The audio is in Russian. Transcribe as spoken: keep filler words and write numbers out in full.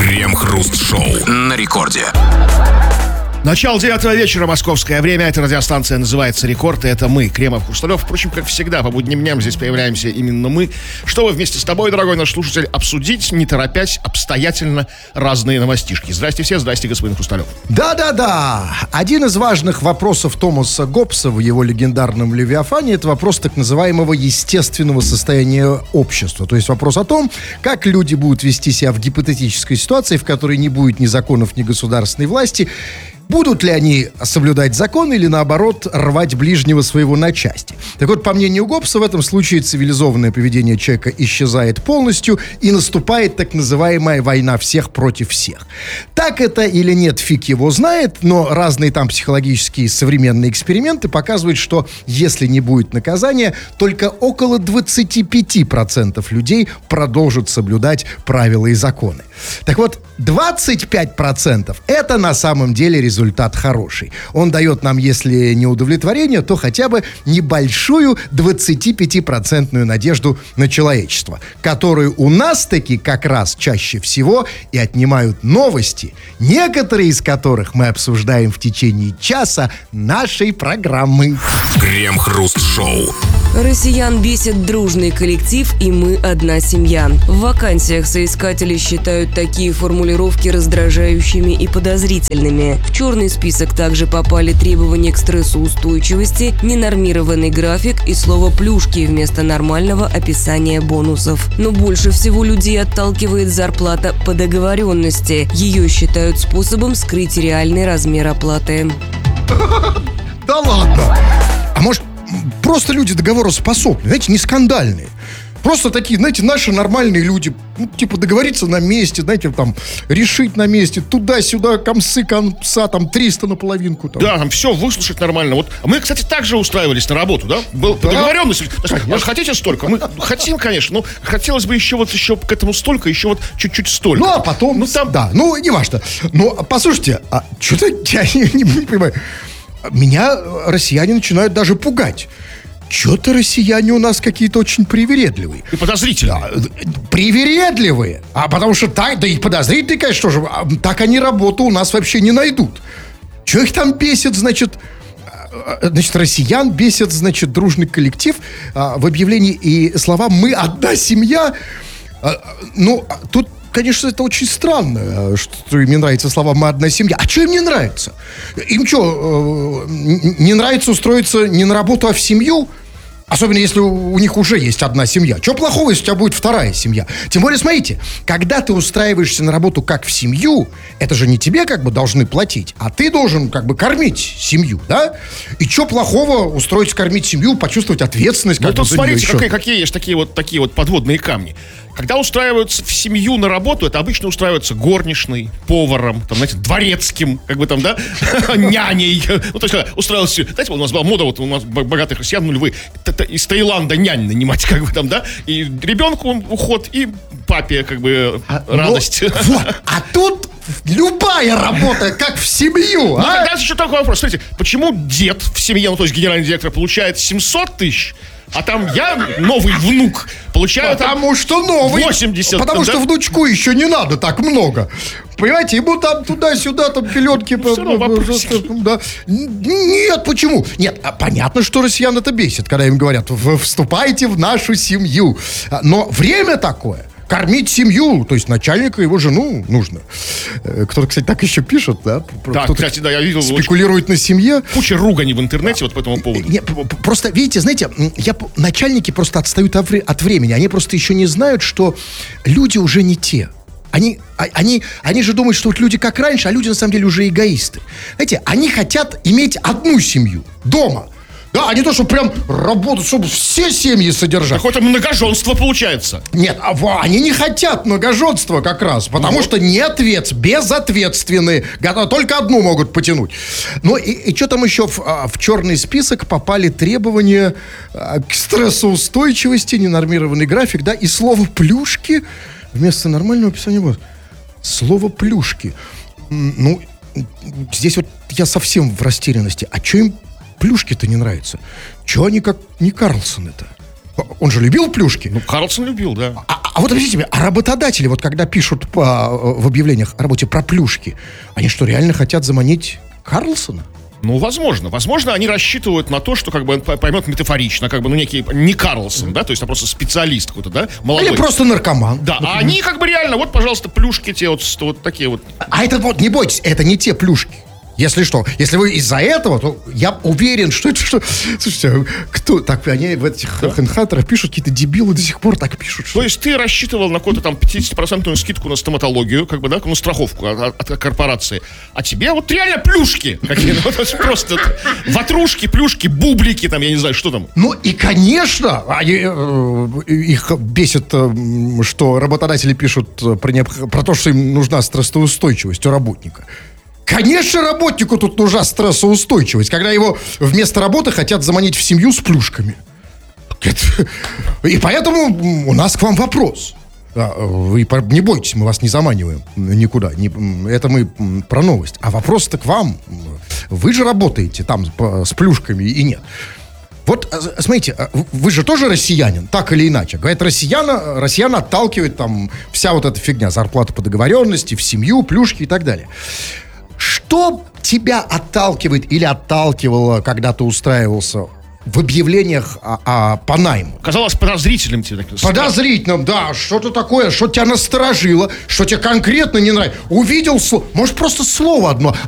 Крем-хруст-шоу на рекорде. Начало девятого вечера, московское время. Эта радиостанция называется «Рекорд», и это мы, Кремов, Хрусталев. Впрочем, как всегда, по будним дням здесь появляемся именно мы, чтобы вместе с тобой, дорогой наш слушатель, обсудить, не торопясь, обстоятельно разные новостишки. Здрасте все, здрасте, господин Хрусталев. Да-да-да. Один из важных вопросов Томаса Гоббса в его легендарном «Левиафане» — это вопрос так называемого естественного состояния общества. То есть вопрос о том, как люди будут вести себя в гипотетической ситуации, в которой не будет ни законов, ни государственной власти. Будут ли они соблюдать закон или, наоборот, рвать ближнего своего на части? Так вот, по мнению Гоббса, в этом случае цивилизованное поведение человека исчезает полностью и наступает так называемая война всех против всех. Так это или нет, фиг его знает, но разные там психологические современные эксперименты показывают, что если не будет наказания, только около двадцать пять процентов людей продолжат соблюдать правила и законы. Так вот, двадцать пять процентов это на самом деле результат результат хороший. Он дает нам, если не удовлетворение, то хотя бы небольшую двадцатипятипроцентную надежду на человечество, которую у нас таки как раз чаще всего и отнимают новости, некоторые из которых мы обсуждаем в течение часа нашей программы. Крем-хруст-шоу. Россиян бесит дружный коллектив, и мы одна семья. В вакансиях соискатели считают такие формулировки раздражающими и подозрительными. В черный список также попали требования к стрессоустойчивости, ненормированный график и слово «плюшки» вместо нормального описания бонусов. Но больше всего людей отталкивает зарплата по договоренности. Ее считают способом скрыть реальный размер оплаты. Да ладно! А может, просто люди договороспособные, знаете, не скандальные. Просто такие, знаете, наши нормальные люди, ну, типа договориться на месте, знаете, там, решить на месте, туда-сюда, комсы, комса, там, триста на половинку. Там. Да, там все выслушать нормально. Вот мы, кстати, также устраивались на работу, да? Был по Да. договоренности. А хотите столько? Мы хотим, конечно, но хотелось бы еще вот еще к этому столько, еще вот чуть-чуть столько. Ну, а потом, ну, там... да, ну, не важно. Но, послушайте, а что-то я не, не, не понимаю. Меня россияне начинают даже пугать. Что-то россияне у нас какие-то очень привередливые. И подозрительные. Да, привередливые. А потому что так, да и подозрительные, конечно, тоже. Так они работу у нас вообще не найдут. Что их там бесит, значит... Значит, россиян бесит, значит, дружный коллектив. В объявлении и слова «мы одна семья». Ну, тут, конечно, это очень странно, что им не нравятся слова «мы одна семья». А что им не нравится? Им что, не нравится устроиться не на работу, а в семью? Особенно, если у них уже есть одна семья. Чего плохого, если у тебя будет вторая семья? Тем более, смотрите, когда ты устраиваешься на работу как в семью, это же не тебе как бы должны платить, а ты должен как бы кормить семью, да? И что плохого устроиться кормить семью, почувствовать ответственность? Ну, как тут бы, за неё смотрите, еще? какие, какие есть такие вот, такие вот подводные камни. Когда устраиваются в семью на работу, это обычно устраиваются горничной, поваром, там, знаете, дворецким, как бы там, да, няней. Ну, то есть, когда устраивался, знаете, у нас была мода, вот у нас богатых россиян, ну, львы, из Таиланда нянь нанимать, как бы там, да, и ребенку уход, и папе, как бы, А, радость. ну, вот, а тут любая работа, как в семью, Ну, а? тогда еще такой вопрос. Смотрите, почему дед в семье, ну, то есть генеральный директор, получает семьсот тысяч, а там я, новый внук, получаю там Потому что новый. восемьдесят. Потому там, что да? внучку еще не надо так много. Понимаете, ему там туда-сюда, там пеленки. Все равно вопрос. Да. Нет, почему? Нет, а понятно, что россиян это бесит, когда им говорят: вы вступайте в нашу семью. Но время такое. Кормить семью, то есть начальника, его жену нужно. Кто-то, кстати, так еще пишет, да? Да, Кто-то кстати, да, я видел. спекулирует на семье. Куча ругани в интернете вот по этому поводу. Не, просто, видите, знаете, я, начальники просто отстают от, вре- от времени. Они просто еще не знают, что люди уже не те. Они, а- они, они же думают, что вот люди как раньше, а люди на самом деле уже эгоисты. Знаете, они хотят иметь одну семью дома. Да, а не то, что прям работать, чтобы все семьи содержать. Какое-то многоженство получается. Нет, а во, они не хотят многоженства как раз, потому Вот. что не ответ, безответственные, готовы, только одну могут потянуть. Ну и, и что там еще в, а, в черный список попали требования а, к стрессоустойчивости, ненормированный график, да, и слово «плюшки» вместо нормального описания вот. Слово «плюшки». М, Ну, здесь вот я совсем в растерянности. А что им плюшки-то не нравятся? Чего они как не Карлсон это? Он же любил плюшки. Ну, Карлсон любил, да. А, А вот объясните мне, а работодатели, вот когда пишут по, в объявлениях о работе про плюшки, они что, реально хотят заманить Карлсона? Ну, возможно. Возможно, они рассчитывают на то, что как бы он поймет метафорично, как бы, ну, некий, не Карлсон, да, то есть, а просто специалист какой-то, да, молодой. Или просто наркоман. Да, а они как бы реально, вот, пожалуйста, плюшки те вот, вот такие вот. А это вот, не бойтесь, это не те плюшки. Если что, если вы из-за этого, то я уверен, что это что... Слушайте, кто... Так, они в этих да. хендхантерах пишут, какие-то дебилы до сих пор так пишут. Что... То есть ты рассчитывал на какую-то там пятидесятипроцентную скидку на стоматологию, как бы, да, на страховку от, от корпорации, а тебе вот реально плюшки какие-то, вот просто ватрушки, плюшки, бублики, там, я не знаю, что там. Ну и, конечно, они, э, их бесит, э, что работодатели пишут про, необх... про то, что им нужна стрессоустойчивость у работника. Конечно, работнику тут нужна стрессоустойчивость, когда его вместо работы хотят заманить в семью с плюшками. И поэтому у нас к вам вопрос. Вы не бойтесь, мы вас не заманиваем никуда. Это мы про новость. А вопрос-то к вам. Вы же работаете там с плюшками и нет. Вот, смотрите, вы же тоже россиянин, так или иначе. Говорят, россияна, россиян отталкивает там вся вот эта фигня, зарплата по договоренности, в семью, плюшки и так далее. Что тебя отталкивает или отталкивало, когда ты устраивался в объявлениях о, о, по найму? Казалось подозрительным тебе. Подозрительным, да. Что-то такое, что тебя насторожило, что тебе конкретно не нравится. Увидел слово, может, просто слово одно.